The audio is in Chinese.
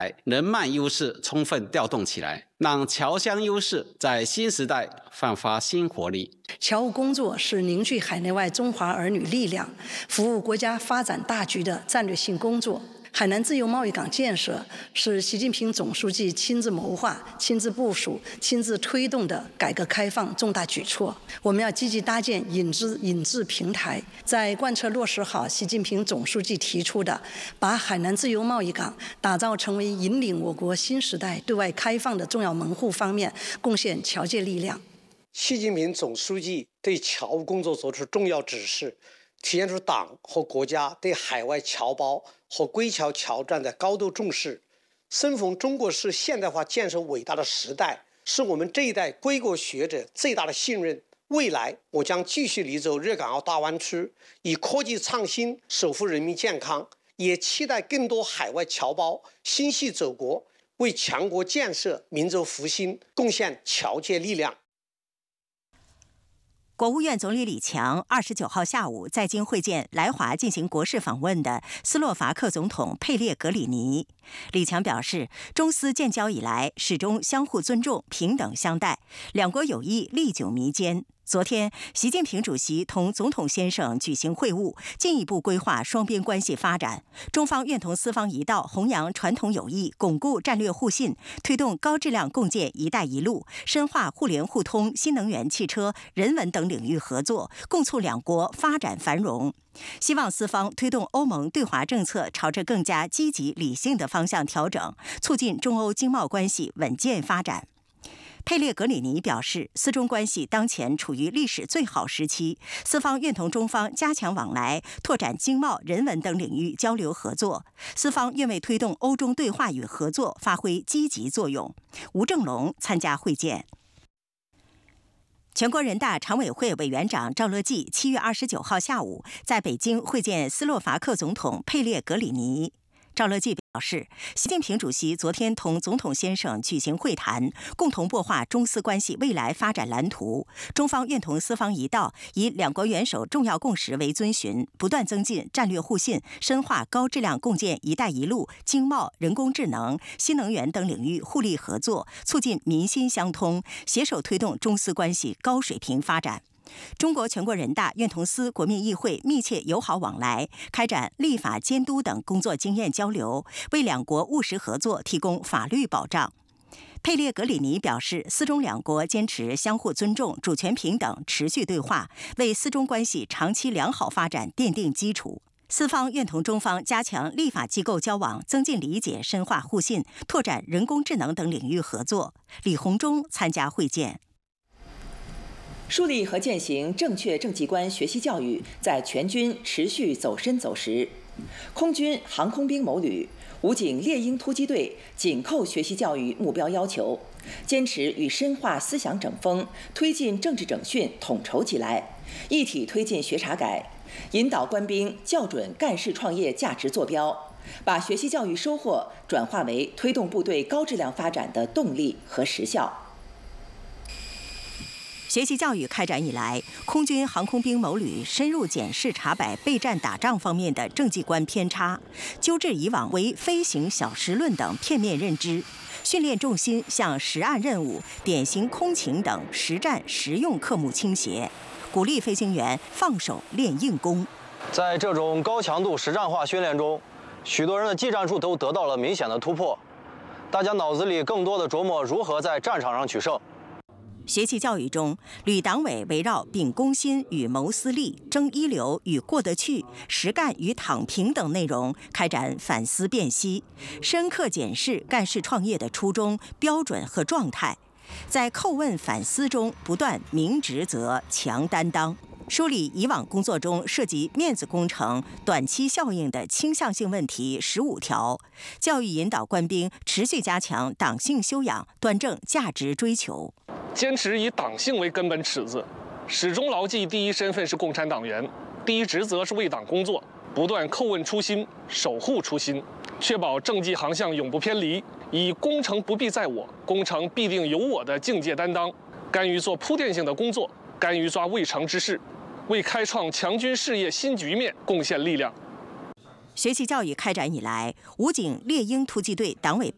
人脉优势充分调动起来，让侨乡优势在新时代焕发新活力。 侨务工作是凝聚海内外中华儿女力量、服务国家发展大局的战略性工作。海南自由贸易港建设是习近平总书记亲自谋划、亲自部署、亲自推动的改革开放重大举措。我们要积极搭建引资平台，在贯彻落实好习近平总书记提出的把海南自由贸易港打造成为引领我国新时代对外开放的重要门户方面，贡献侨界力量。 习近平总书记对侨务工作作出重要指示，体现出党和国家对海外侨胞和归侨侨站的高度重视。生逢中国式现代化建设伟大的时代，是我们这一代归国学者最大的信任。未来，我将继续力走粤港澳大湾区，以科技创新守护人民健康，也期待更多海外侨胞心系祖国，为强国建设、民族复兴贡献侨界力量。 国务院总理李强29号下午在京会见来华进行国事访问的斯洛伐克总统佩列格里尼。李强表示，中斯建交以来始终相互尊重、平等相待，两国友谊历久弥坚。昨天，习近平主席同总统先生举行会晤，进一步规划双边关系发展。中方愿同斯方一道弘扬传统友谊，巩固战略互信，推动高质量共建“一带一路”，深化互联互通、新能源汽车、人文等领域合作，共促两国发展繁荣。希望斯方推动欧盟对华政策朝着更加积极理性的方向调整，促进中欧经贸关系稳健发展。佩列格里尼表示，斯中关系当前处于历史最好时期，斯方愿同中方加强往来，拓展经贸、人文等领域交流合作。斯方愿为推动欧中对话与合作发挥积极作用。吴正龙参加会见。全国人大常委会委员长赵乐际7月29号下午在北京会见斯洛伐克总统佩列格里尼。赵乐际表示，习近平主席昨天同总统先生举行会谈，共同擘画中斯关系未来发展蓝图。中方愿同斯方一道，以两国元首重要共识为遵循，不断增进战略互信，深化高质量共建“一带一路”经贸、人工智能、新能源等领域互利合作，促进民心相通，携手推动中斯关系高水平发展。中国全国人大愿同斯国民议会密切友好往来，开展立法监督等工作经验交流，为两国务实合作提供法律保障。佩列格里尼表示，斯中两国坚持相互尊重、主权平等，持续对话，为斯中关系长期良好发展奠定基础。斯方愿同中方加强立法机构交往，增进理解，深化互信，拓展人工智能等领域合作。李鸿忠参加会见。 树立和践行正确政绩观学习教育在全军持续走深走实。空军航空兵某旅、武警猎鹰突击队紧扣学习教育目标要求，坚持与深化思想整风，推进政治整训统筹起来，一体推进学察改，引导官兵校准干事创业价值坐标，把学习教育收获转化为推动部队高质量发展的动力和实效。 学习教育开展以来，空军航空兵某旅深入检视查摆备战打仗方面的政绩观偏差，纠正以往为飞行小时论等片面认知，训练重心向实案任务、典型空勤等实战实用科目倾斜，鼓励飞行员放手练硬功。 在这种高强度实战化训练中，许多人的技战术都得到了明显的突破，大家脑子里更多的琢磨如何在战场上取胜。 学习教育中，旅党委围绕秉公心与谋私利、争一流与过得去、实干与躺平等内容开展反思辨析，深刻检视干事创业的初衷、标准和状态，在叩问反思中不断明职责、强担当。梳理以往工作中涉及面子工程、短期效应的倾向性问题15条，教育引导官兵持续加强党性修养，端正价值追求。 坚持以党性为根本尺子，始终牢记第一身份是共产党员，第一职责是为党工作，不断叩问初心，守护初心，确保政绩航向永不偏离，以工程不必在我，工程必定有我的境界担当，甘于做铺垫性的工作，甘于抓未成之事，为开创强军事业新局面贡献力量。 学习教育开展以来，武警猎鹰突击队党委